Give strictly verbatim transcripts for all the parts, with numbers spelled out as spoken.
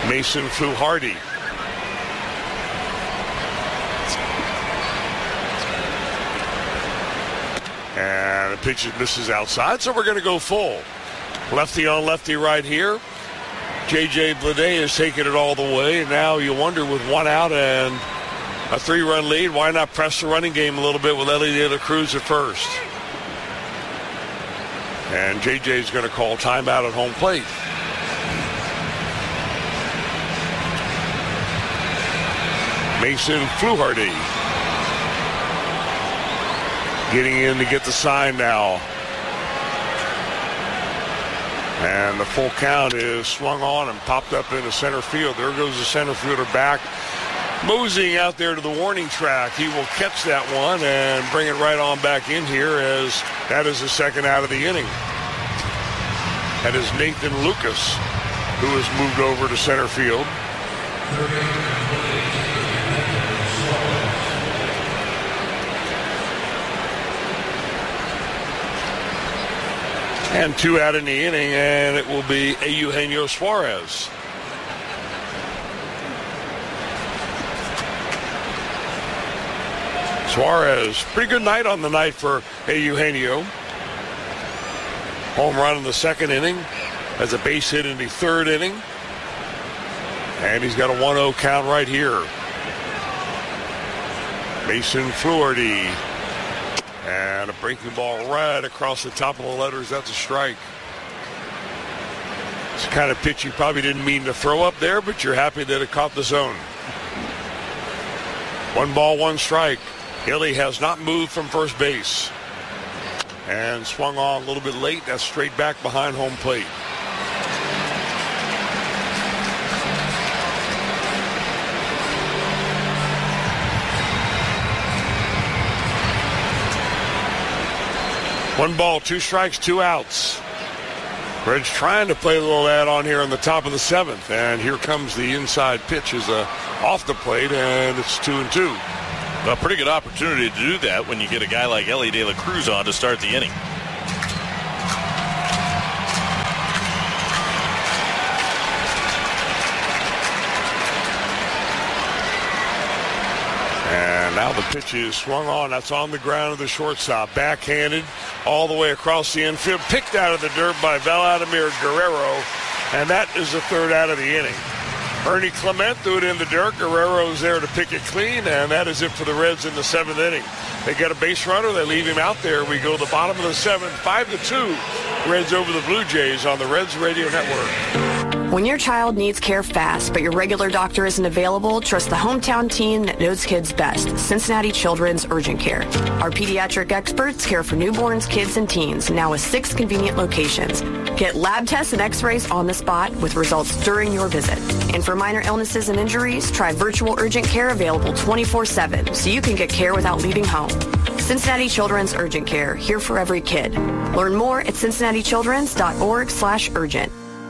Mason Fluharty. And the pitch misses outside, so we're going to go full. Lefty on lefty right here. J J Bleday is taking it all the way. And now you wonder, with one out and a three-run lead, why not press the running game a little bit with Ellie De La Cruz at first? And J J is going to call timeout at home plate. Mason Fluharty getting in to get the sign now. And the full count is swung on and popped up into center field. There goes the center fielder back, moseying out there to the warning track. He will catch that one and bring it right on back in here, as that is the second out of the inning. That is Nathan Lucas, who has moved over to center field. And two out in the inning, and it will be Eugenio Suarez. Suarez, pretty good night on the night for Eugenio. Home run in the second inning, has a base hit in the third inning. And he's got a one oh count right here. Mason Fluharty. And a breaking ball right across the top of the letters. That's a strike. It's the kind of pitch you probably didn't mean to throw up there, but you're happy that it caught the zone. One ball, one strike. Hilly has not moved from first base. And swung on a little bit late. That's straight back behind home plate. One ball, two strikes, two outs. Reds trying to play a little ad on here on the top of the seventh. And here comes the inside pitch is uh, off the plate, and it's two and two. A pretty good opportunity to do that when you get a guy like Ellie De La Cruz on to start the inning. And now the pitch is swung on. That's on the ground of the shortstop. Backhanded all the way across the infield. Picked out of the dirt by Vladimir Guerrero. And that is the third out of the inning. Ernie Clement threw it in the dirt. Guerrero's there to pick it clean, and that is it for the Reds in the seventh inning. They get a base runner. They leave him out there. We go to the bottom of the seventh, five to two. Reds over the Blue Jays on the Reds Radio Network. When your child needs care fast, but your regular doctor isn't available, trust the hometown team that knows kids best, Cincinnati Children's Urgent Care. Our pediatric experts care for newborns, kids, and teens, now with six convenient locations. Get lab tests and x-rays on the spot with results during your visit. And for minor illnesses and injuries, try virtual urgent care available twenty-four seven so you can get care without leaving home. Cincinnati Children's Urgent Care, here for every kid. Learn more at cincinnati children's dot org slash urgent.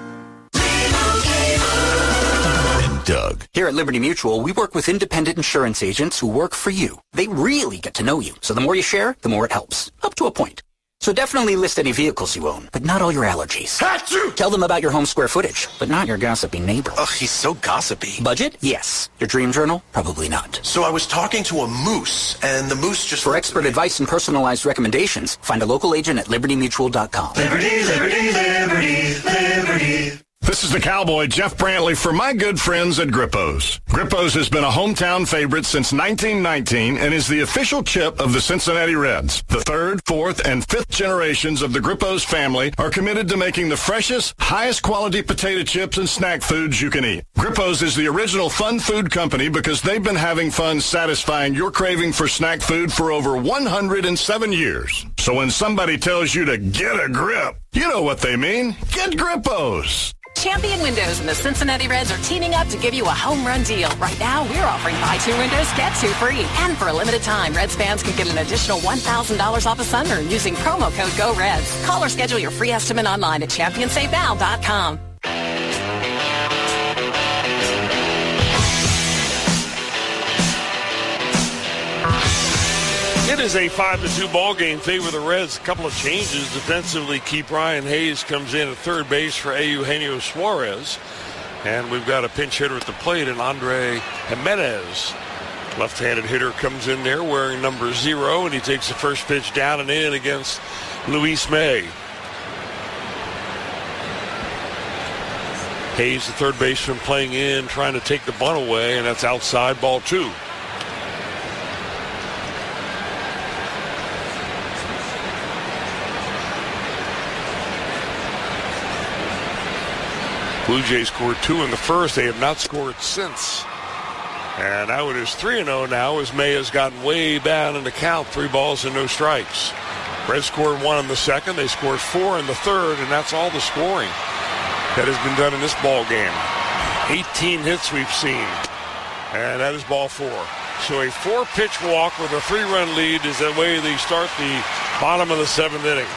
Doug. Here at Liberty Mutual, we work with independent insurance agents who work for you. They really get to know you, so the more you share, the more it helps. Up to a point. So definitely list any vehicles you own, but not all your allergies. Achoo! Tell them about your home square footage, but not your gossipy neighbor. Ugh, he's so gossipy. Budget? Yes. Your dream journal? Probably not. So I was talking to a moose, and the moose just... For expert advice and personalized recommendations, find a local agent at liberty mutual dot com. Liberty, liberty, liberty, liberty. This is the Cowboy, Jeff Brantley, for my good friends at Grippo's. Grippo's has been a hometown favorite since nineteen nineteen and is the official chip of the Cincinnati Reds. The third, fourth, and fifth generations of the Grippo's family are committed to making the freshest, highest quality potato chips and snack foods you can eat. Grippo's is the original fun food company because they've been having fun satisfying your craving for snack food for over one hundred seven years. So when somebody tells you to get a grip, you know what they mean. Get Grippo's. Champion Windows and the Cincinnati Reds are teaming up to give you a home run deal. Right now, we're offering buy two windows, get two free. And for a limited time, Reds fans can get an additional one thousand dollars off a sunroom using promo code GOREDS. Call or schedule your free estimate online at champion save now dot com. It is a five to two ball game. Favor the Reds. A couple of changes defensively. Keep Ryan Hayes comes in at third base for Eugenio Suarez. And we've got a pinch hitter at the plate, and Andre Jimenez. Left-handed hitter comes in there wearing number zero, and he takes the first pitch down and in against Luis May. Hayes, the third baseman, playing in, trying to take the bunt away, and that's outside, ball two. Blue Jays scored two in the first. They have not scored since. And now it is three and oh now as May has gotten way down in the count. Three balls and no strikes. Reds scored one in the second. They scored four in the third, and that's all the scoring that has been done in this ball game. eighteen hits we've seen. And that is ball four. So a four-pitch walk with a three-run lead is the way they start the bottom of the seventh inning.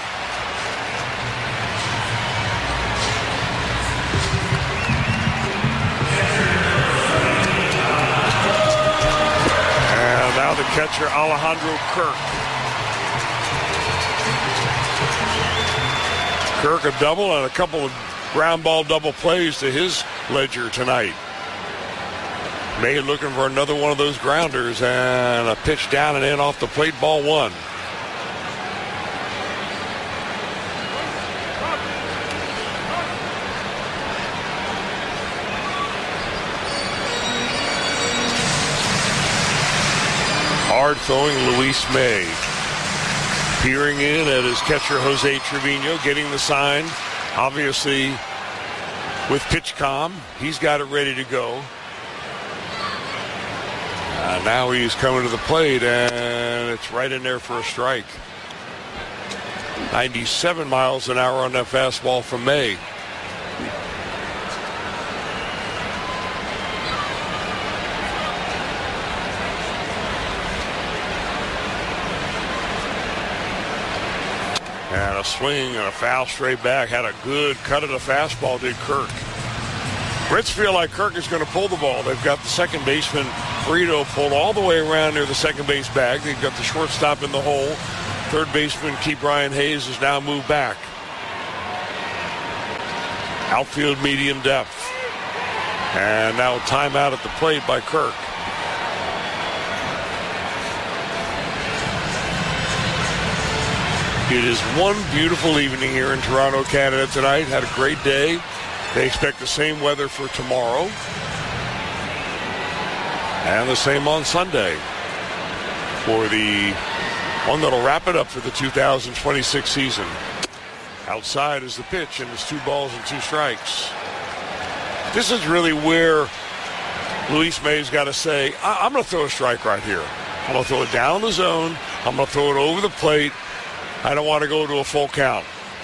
Now the catcher, Alejandro Kirk. Kirk a double and a couple of ground ball double plays to his ledger tonight. May looking for another one of those grounders, and a pitch down and in off the plate, ball one. Hard throwing Luis May. Peering in at his catcher Jose Trevino, getting the sign. Obviously, with PitchCom, he's got it ready to go. Uh, now he's coming to the plate, and it's right in there for a strike. ninety-seven miles an hour on that fastball from May. And a swing and a foul straight back. Had a good cut of the fastball, did Kirk. Reds feel like Kirk is going to pull the ball. They've got the second baseman, Brito, pulled all the way around near the second base bag. They've got the shortstop in the hole. Third baseman, Keith Brian Hayes, has now moved back. Outfield medium depth. And now timeout at the plate by Kirk. It is one beautiful evening here in Toronto, Canada tonight. Had a great day. They expect the same weather for tomorrow. And the same on Sunday for the one that'll wrap it up for the two thousand twenty-six season. Outside is the pitch, and it's two balls and two strikes. This is really where Luis May's got to say, I- I'm going to throw a strike right here. I'm going to throw it down the zone. I'm going to throw it over the plate. I don't want to go to a full count.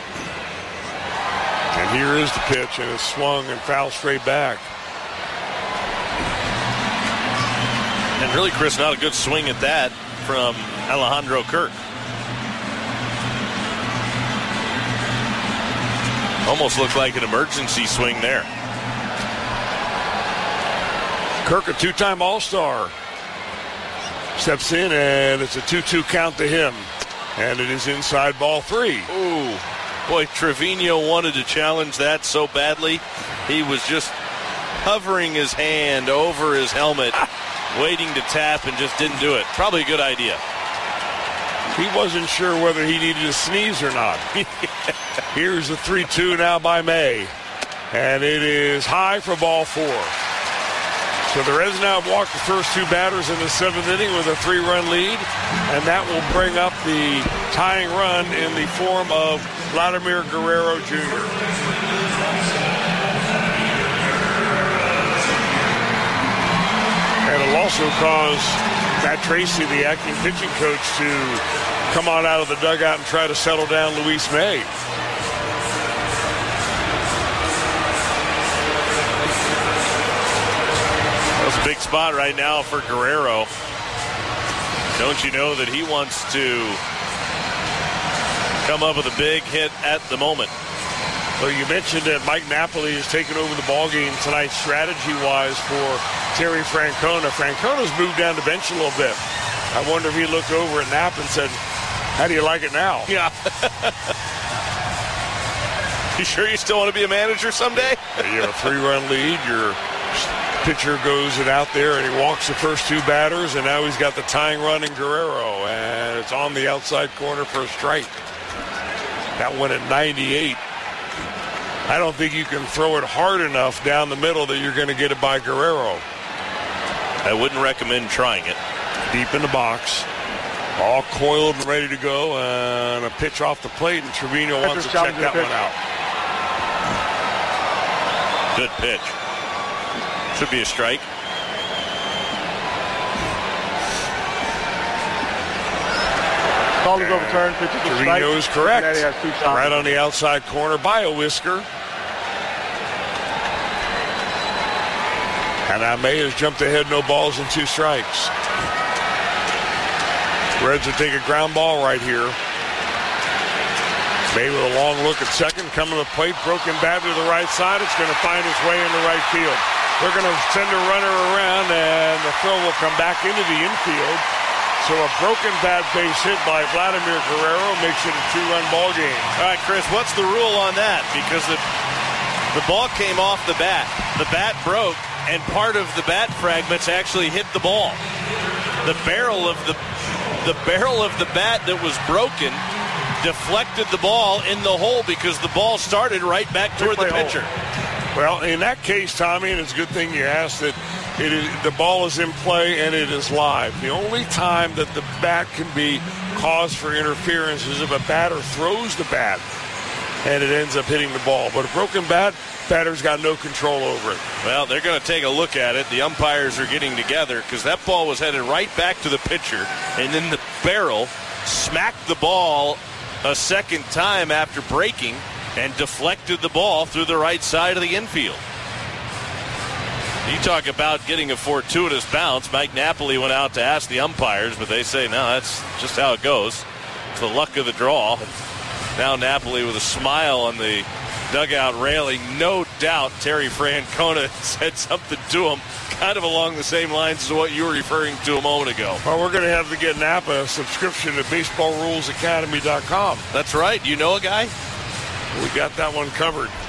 And here is the pitch, and it's swung and fouled straight back. And really, Chris, not a good swing at that from Alejandro Kirk. Almost looked like an emergency swing there. Kirk, a two-time All-Star, steps in, and it's a two two count to him. And it is inside, ball three. Ooh, boy, Trevino wanted to challenge that so badly. He was just hovering his hand over his helmet, waiting to tap, and just didn't do it. Probably a good idea. He wasn't sure whether he needed to sneeze or not. Here's the three two now by May. And it is high for ball four. So the Reds now have walked the first two batters in the seventh inning with a three-run lead, and that will bring up the tying run in the form of Vladimir Guerrero Junior And it'll also cause Matt Tracy, the acting pitching coach, to come on out of the dugout and try to settle down Luis May. That's a big spot right now for Guerrero. Don't you know that he wants to come up with a big hit at the moment? Well, you mentioned that Mike Napoli has taken over the ballgame tonight strategy-wise for Terry Francona. Francona's moved down the bench a little bit. I wonder if he looked over at Knapp and said, how do you like it now? Yeah. You sure you still want to be a manager someday? You have a three-run lead. Your pitcher goes it out there, and he walks the first two batters, and now he's got the tying run in Guerrero, and it's on the outside corner for a strike. That one at ninety-eight. I don't think you can throw it hard enough down the middle that you're going to get it by Guerrero. I wouldn't recommend trying it. Deep in the box. All coiled and ready to go, and a pitch off the plate, and Trevino wants to check that one out. Good pitch. Should be a strike. Call is overturned. Pitch is a strike. Trevino is correct. Has two shots. Right on the outside corner by a whisker. And now May has jumped ahead, no balls and two strikes. Reds will take a ground ball right here. May with a long look at second, coming to the plate, broken bat to the right side. It's going to find its way into right field. They're going to send a runner around, and the throw will come back into the infield. So a broken bat base hit by Vladimir Guerrero makes it a two-run ball game. All right, Chris, what's the rule on that? Because the, the ball came off the bat. The bat broke, and part of the bat fragments actually hit the ball. The barrel of the the barrel of the bat that was broken deflected the ball in the hole because the ball started right back toward the pitcher. Well, in that case, Tommy, and it's a good thing you asked, that it is, the ball is in play and it is live. The only time that the bat can be cause for interference is if a batter throws the bat and it ends up hitting the ball. But a broken bat, batter's got no control over it. Well, they're going to take a look at it. The umpires are getting together because that ball was headed right back to the pitcher, and then the barrel smacked the ball a second time after breaking and deflected the ball through the right side of the infield. You talk about getting a fortuitous bounce. Mike Napoli went out to ask the umpires, but they say, no, that's just how it goes. It's the luck of the draw. Now Napoli with a smile on the dugout railing. No doubt Terry Francona said something to him kind of along the same lines as what you were referring to a moment ago. Well, we're going to have to get Napa a subscription to baseball rules academy dot com. That's right. You know a guy? We got that one covered.